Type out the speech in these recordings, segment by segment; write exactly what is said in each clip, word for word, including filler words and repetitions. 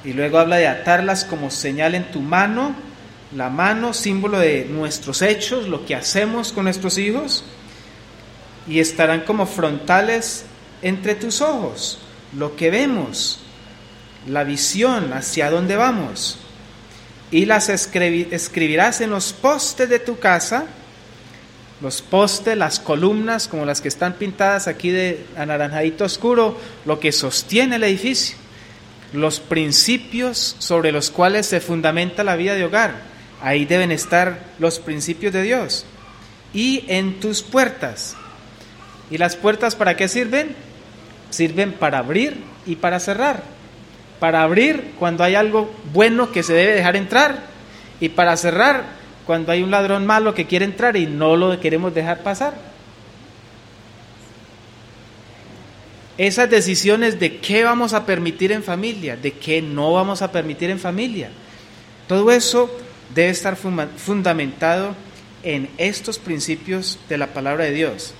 Y luego habla de atarlas como señal en tu mano, la mano, símbolo de nuestros hechos, lo que hacemos con nuestros hijos, y estarán como frontales entre tus ojos, lo que vemos, la visión, hacia dónde vamos. Y las escribi- escribirás en los postes de tu casa, los postes, las columnas, como las que están pintadas aquí de anaranjadito oscuro, lo que sostiene el edificio, los principios sobre los cuales se fundamenta la vida de hogar. Ahí deben estar los principios de Dios. Y en tus puertas. ¿Y las puertas para qué sirven? Sirven para abrir y para cerrar. Para abrir cuando hay algo bueno que se debe dejar entrar, y para cerrar cuando hay un ladrón malo que quiere entrar y no lo queremos dejar pasar. Esas decisiones de qué vamos a permitir en familia, de qué no vamos a permitir en familia, todo eso debe estar fundamentado en estos principios de la palabra de Dios.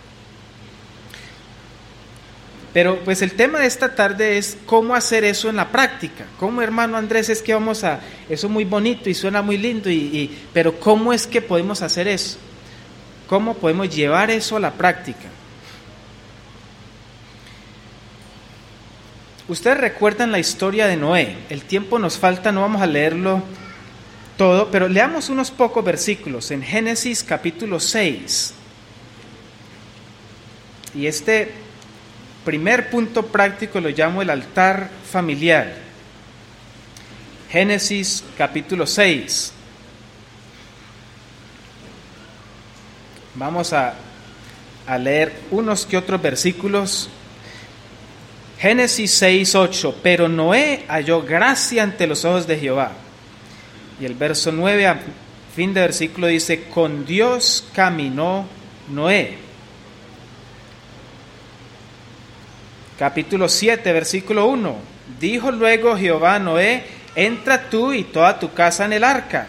Pero pues el tema de esta tarde es cómo hacer eso en la práctica. ¿Cómo, hermano Andrés, es que vamos a...? Eso es muy bonito y suena muy lindo, y, y, pero ¿cómo es que podemos hacer eso? ¿Cómo podemos llevar eso a la práctica? Ustedes recuerdan la historia de Noé. El tiempo nos falta, no vamos a leerlo todo, pero leamos unos pocos versículos en Génesis capítulo seis. Y este primer punto práctico lo llamo el altar familiar. Génesis capítulo seis. Vamos a, a leer unos que otros versículos. Génesis seis, ocho. Pero Noé halló gracia ante los ojos de Jehová. Y el verso nueve, a fin de versículo, dice: con Dios caminó Noé. Capítulo siete, versículo uno. Dijo luego Jehová a Noé: entra tú y toda tu casa en el arca.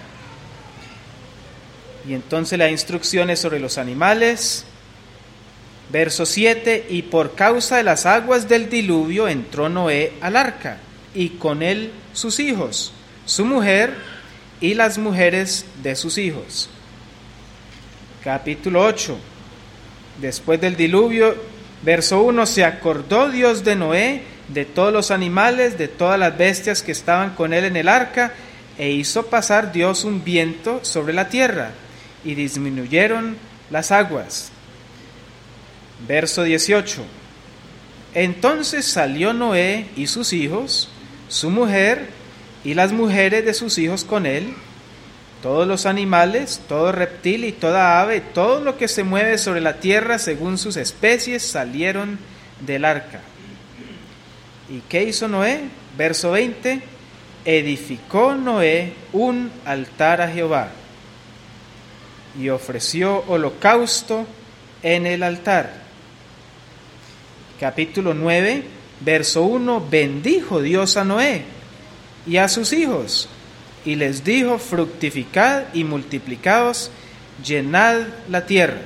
Y entonces le da instrucciones sobre los animales. Verso siete. Y por causa de las aguas del diluvio entró Noé al arca, y con él sus hijos, su mujer y las mujeres de sus hijos. Capítulo ocho. Después del diluvio, verso uno, se acordó Dios de Noé, de todos los animales, de todas las bestias que estaban con él en el arca, e hizo pasar Dios un viento sobre la tierra, y disminuyeron las aguas. Verso dieciocho. Entonces salió Noé y sus hijos, su mujer y las mujeres de sus hijos con él, todos los animales, todo reptil y toda ave, todo lo que se mueve sobre la tierra según sus especies, salieron del arca. ¿Y qué hizo Noé? Verso veinte. Edificó Noé un altar a Jehová y ofreció holocausto en el altar. Capítulo nueve, verso uno. Bendijo Dios a Noé y a sus hijos, y les dijo: fructificad y multiplicaos, llenad la tierra.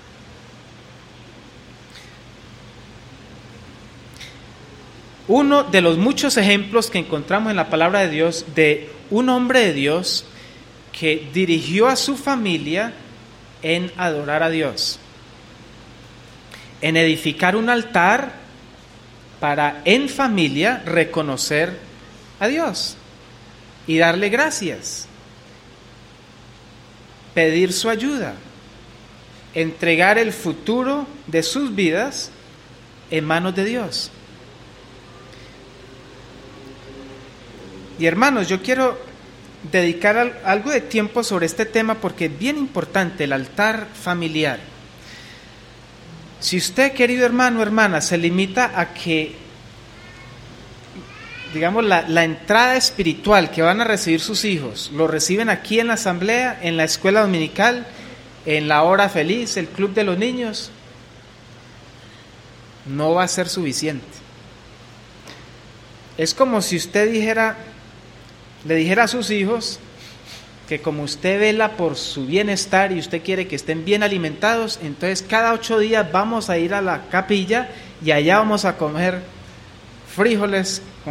Uno de los muchos ejemplos que encontramos en la palabra de Dios de un hombre de Dios que dirigió a su familia en adorar a Dios, en edificar un altar para en familia reconocer a Dios y darle gracias, pedir su ayuda, entregar el futuro de sus vidas en manos de Dios. Y hermanos, yo quiero dedicar algo de tiempo sobre este tema porque es bien importante, el altar familiar. Si usted, querido hermano o hermana, se limita a que, digamos, la, la entrada espiritual que van a recibir sus hijos, lo reciben aquí en la asamblea, en la escuela dominical, en la hora feliz, el club de los niños, no va a ser suficiente. Es como si usted dijera, le dijera a sus hijos que como usted vela por su bienestar y usted quiere que estén bien alimentados, entonces cada ocho días vamos a ir a la capilla y allá vamos a comer frijoles